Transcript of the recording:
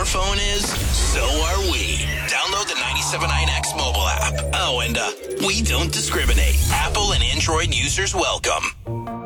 phone is, so are we. Download the 97.9X mobile app. Oh, and we don't discriminate. Apple and Android users welcome.